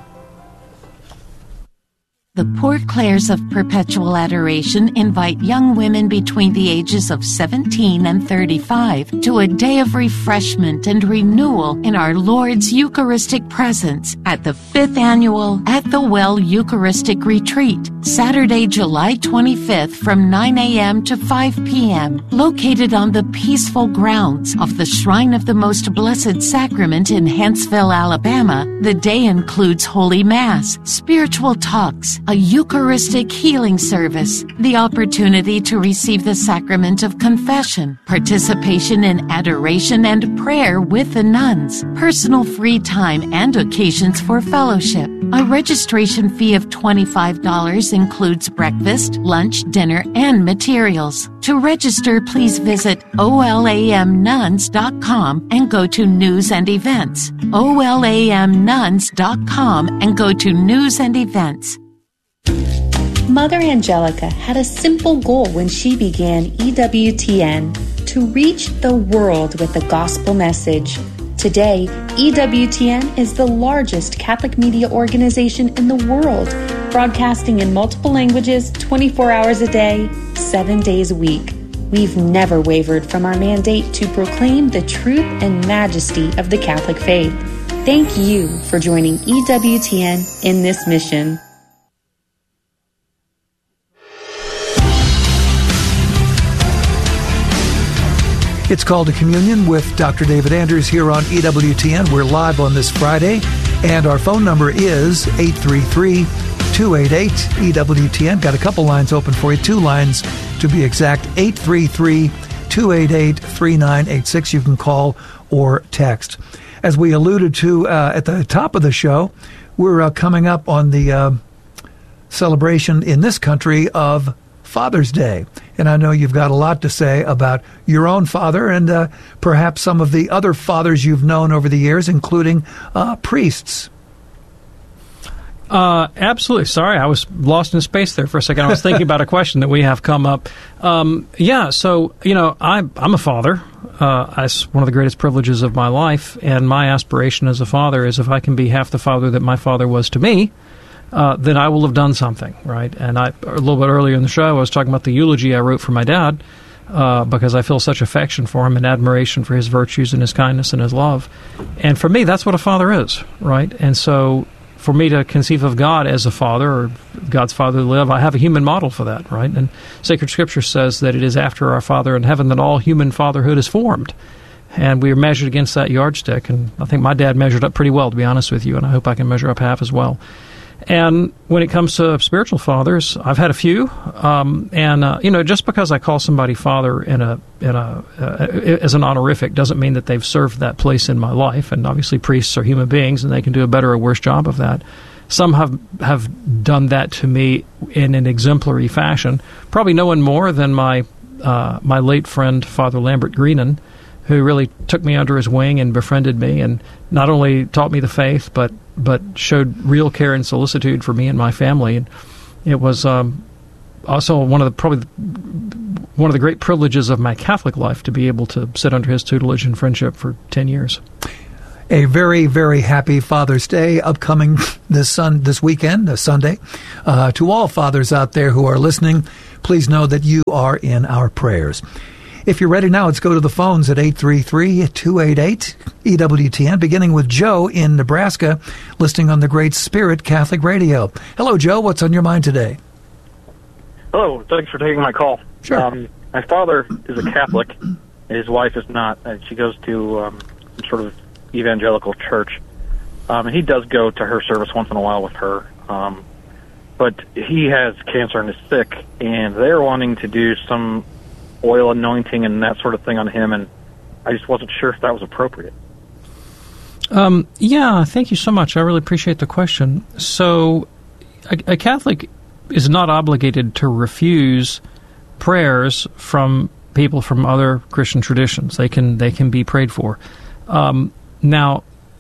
The Port Clares of Perpetual Adoration invite young women between the ages of 17 and 35 to a day of refreshment and renewal in our Lord's Eucharistic presence at the 5th Annual At the Well Eucharistic Retreat, Saturday, July 25th from 9 a.m. to 5 p.m., located on the peaceful grounds of the Shrine of the Most Blessed Sacrament in Huntsville, Alabama. The day includes Holy Mass, spiritual talks, a Eucharistic healing service, the opportunity to receive the sacrament of confession, participation in adoration and prayer with the nuns, personal free time and occasions for fellowship. A registration fee of $25 includes breakfast, lunch, dinner, and materials. To register, please visit olamnuns.com and go to News and Events. olamnuns.com and go to News and Events. Mother Angelica had a simple goal when she began EWTN: to reach the world with the gospel message. Today, EWTN is the largest Catholic media organization in the world, broadcasting in multiple languages 24 hours a day, 7 days a week. We've never wavered from our mandate to proclaim the truth and majesty of the Catholic faith. Thank you for joining EWTN in this mission. It's Called to Communion with Dr. David Anders here on EWTN. We're live on this Friday, and our phone number is 833-288-EWTN. Got a couple lines open for you, 2 lines to be exact, 833-288-3986. You can call or text. As we alluded to at the top of the show, we're coming up on the celebration in this country of Father's Day. And I know you've got a lot to say about your own father and perhaps some of the other fathers you've known over the years, including priests. Absolutely. Sorry, I was lost in space there for a second. I was thinking about a question that we have come up. I'm a father. It's one of the greatest privileges of my life, and my aspiration as a father is if I can be half the father that my father was to me, then I will have done something, right? And a little bit earlier in the show, I was talking about the eulogy I wrote for my dad because I feel such affection for him and admiration for his virtues and his kindness and his love. And for me, that's what a father is, right? And so for me to conceive of God as a father or God's father to live, I have a human model for that, right? And Sacred Scripture says that it is after our Father in heaven that all human fatherhood is formed. And we are measured against that yardstick. And I think my dad measured up pretty well, to be honest with you, and I hope I can measure up half as well. And when it comes to spiritual fathers, I've had a few, just because I call somebody father as an honorific doesn't mean that they've served that place in my life. And obviously, priests are human beings, and they can do a better or worse job of that. Some have done that to me in an exemplary fashion. Probably no one more than my late friend, Father Lambert Greenan, who really took me under his wing and befriended me, and not only taught me the faith, but showed real care and solicitude for me and my family. And it was also one of the great privileges of my Catholic life to be able to sit under his tutelage and friendship for 10 years. A very, very happy Father's Day upcoming this weekend, Sunday. To all fathers out there who are listening, please know that you are in our prayers. If you're ready now, let's go to the phones at 833-288-EWTN, beginning with Joe in Nebraska, listening on the Great Spirit Catholic Radio. Hello, Joe. What's on your mind today? Hello. Thanks for taking my call. Sure. My father is a Catholic. His wife is not. She goes to some sort of evangelical church. And he does go to her service once in a while with her. But he has cancer and is sick, and they're wanting to do some oil anointing and that sort of thing on him, and I just wasn't sure if that was appropriate. Yeah, thank you so much. I really appreciate the question. So, a Catholic is not obligated to refuse prayers from people from other Christian traditions. They can be prayed for. Now,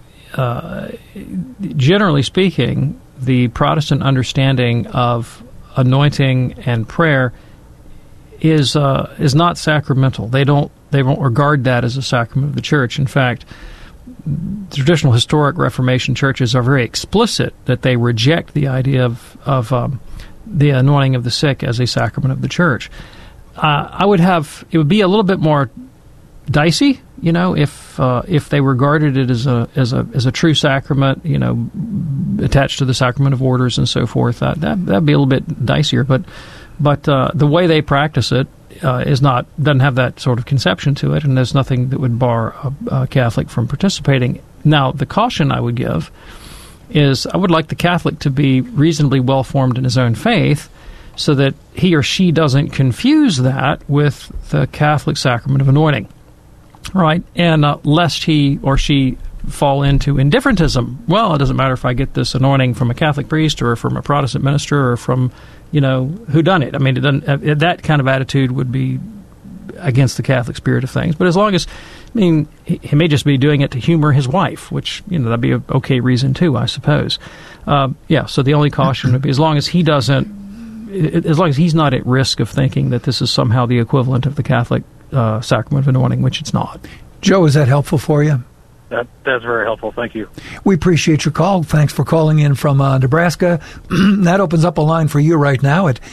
generally speaking, the Protestant understanding of anointing and prayer is not sacramental. They won't regard that as a sacrament of the Church. In fact, traditional historic Reformation churches are very explicit that they reject the idea of the anointing of the sick as a sacrament of the Church. It would be a little bit more dicey, if they regarded it as a true sacrament, attached to the sacrament of orders and so forth. That'd be a little bit dicier, but the way they practice it doesn't have that sort of conception to it, and there's nothing that would bar a Catholic from participating. Now, the caution I would give is I would like the Catholic to be reasonably well-formed in his own faith so that he or she doesn't confuse that with the Catholic sacrament of anointing, right? And lest he or she fall into indifferentism. Well, it doesn't matter if I get this anointing from a Catholic priest or from a Protestant minister or from who done it. I mean, that kind of attitude would be against the Catholic spirit of things. But as long as, he may just be doing it to humor his wife, which, that'd be an okay reason too, I suppose. So the only caution would be as long as he's not at risk of thinking that this is somehow the equivalent of the Catholic sacrament of anointing, which it's not. Joe, is that helpful for you? That's very helpful. Thank you. We appreciate your call. Thanks for calling in from Nebraska. That opens up a line for you right now at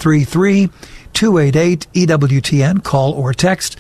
833-288-EWTN. Call or text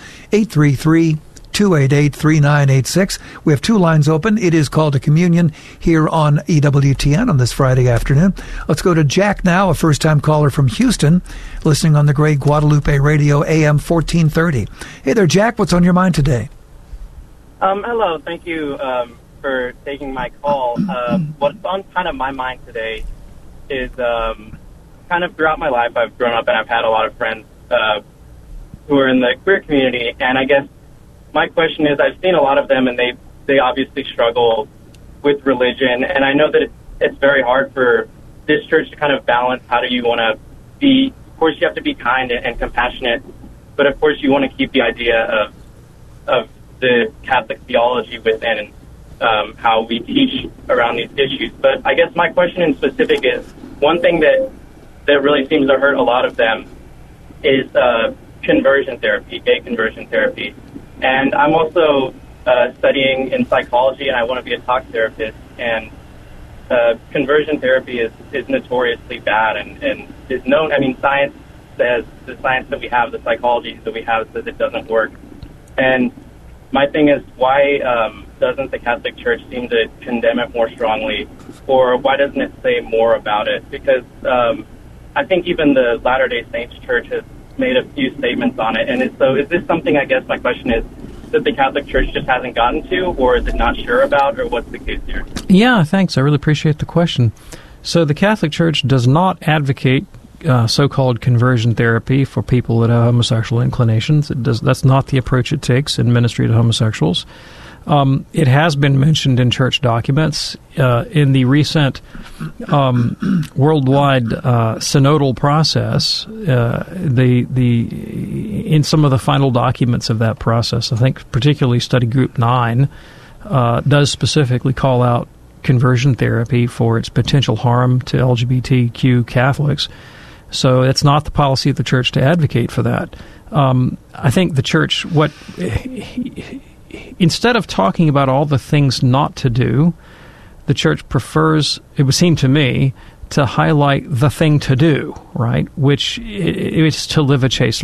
833-288-3986. We have two lines open. It is Call to Communion here on EWTN on this Friday afternoon. Let's go to Jack now, a first-time caller from Houston, listening on the great Guadalupe Radio AM 1430. Hey there, Jack. What's on your mind today? Hello. Thank you for taking my call. What's on kind of my mind today is kind of throughout my life I've grown up and I've had a lot of friends who are in the queer community, and I guess my question is I've seen a lot of them and they obviously struggle with religion, and I know that it's very hard for this church to kind of balance how do you want to be. Of course, you have to be kind and compassionate, but of course you want to keep the idea of the Catholic theology within how we teach around these issues. But I guess my question in specific is one thing that really seems to hurt a lot of them is conversion therapy, gay conversion therapy. And I'm also studying in psychology, and I want to be a talk therapist. And conversion therapy is notoriously bad and is known. I mean, science says, the science that we have, the psychology that we have says it doesn't work. And my thing is, why doesn't the Catholic Church seem to condemn it more strongly, or why doesn't it say more about it? Because I think even the Latter-day Saints Church has made a few statements on it. And so is this something, I guess my question is, that the Catholic Church just hasn't gotten to, or is it not sure about, or what's the case here? Yeah, thanks. I really appreciate the question. So the Catholic Church does not advocate so-called conversion therapy for people that have homosexual inclinations. That's not the approach it takes in ministry to homosexuals. It has been mentioned in church documents. In the recent worldwide synodal process, in some of the final documents of that process, I think particularly Study Group 9 does specifically call out conversion therapy for its potential harm to LGBTQ Catholics. So it's not the policy of the church to advocate for that. I think the church, instead of talking about all the things not to do, the church prefers, it would seem to me, to highlight the thing to do, right? Which is to live a chaste